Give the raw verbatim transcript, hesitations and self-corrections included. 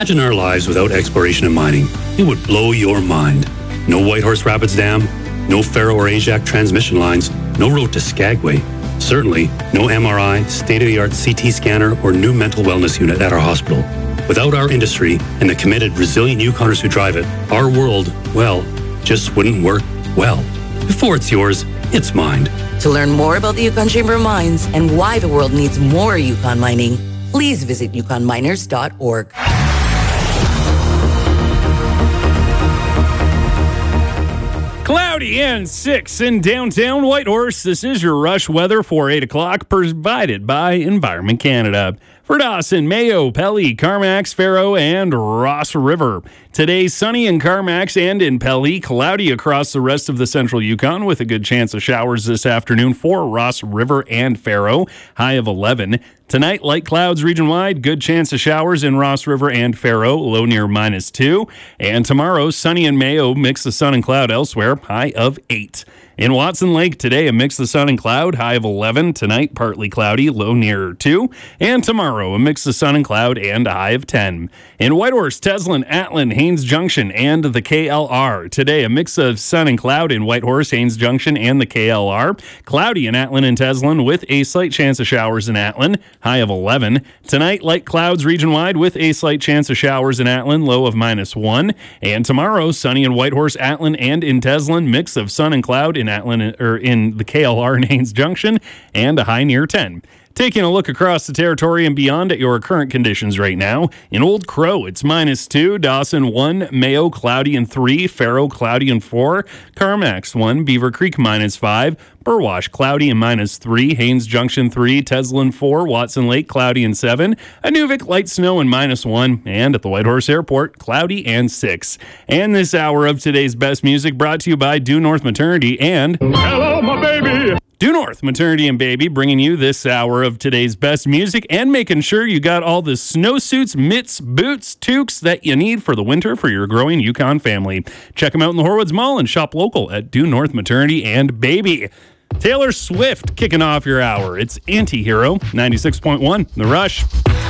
Imagine our lives without exploration and mining. It would blow your mind. No Whitehorse Rapids Dam, no Faro or Ajax transmission lines, no road to Skagway. Certainly, no M R I, state-of-the-art C T scanner, or new mental wellness unit at our hospital. Without our industry and the committed, resilient Yukoners who drive it, our world, well, just wouldn't work well. Before it's yours, it's mined. To learn more about the Yukon Chamber of Mines and why the world needs more Yukon mining, please visit yukon miners dot org. Cloudy and six in downtown Whitehorse. This is your rush weather for eight o'clock, provided by Environment Canada. For Dawson, Mayo, Pelly, Carmacks, Faro, and Ross River. Today, sunny in Carmacks and in Pelly, cloudy across the rest of the central Yukon with a good chance of showers this afternoon for Ross River and Faro, high of eleven. Tonight, light clouds region-wide, good chance of showers in Ross River and Faro, low near minus two. And tomorrow, sunny in Mayo, mix of sun and cloud elsewhere, high of eight. In Watson Lake today, a mix of sun and cloud, high of eleven. Tonight, partly cloudy, low near two. And tomorrow, a mix of sun and cloud and a high of ten. In Whitehorse, Teslin, Atlin, Haines Junction, and the K L R. Today, a mix of sun and cloud in Whitehorse, Haines Junction, and the K L R. Cloudy in Atlin and Teslin with a slight chance of showers in Atlin, high of eleven. Tonight, light clouds region-wide with a slight chance of showers in Atlin, low of minus one. And tomorrow, sunny in Whitehorse, Atlin, and in Teslin, mix of sun and cloud in Atlin, or in the K L R and Haines Junction, and a high near ten. Taking a look across the territory and beyond at your current conditions right now. In Old Crow, it's minus two. Dawson, one. Mayo, cloudy and three. Faro, cloudy and four. Carmacks, one. Beaver Creek, minus five. Burwash, cloudy and minus three. Haines Junction, three. Teslin, four. Watson Lake, cloudy and seven. Inuvik, light snow and minus one. And at the Whitehorse Airport, cloudy and six. And this hour of today's best music brought to you by Due North Maternity and... Hello, my baby! Due North Maternity and Baby, bringing you this hour of today's best music and making sure you got all the snowsuits, mitts, boots, toques that you need for the winter for your growing Yukon family. Check them out in the Horwoods Mall and shop local at Due North Maternity and Baby. Taylor Swift kicking off your hour. It's Anti-Hero, ninety-six point one, The Rush.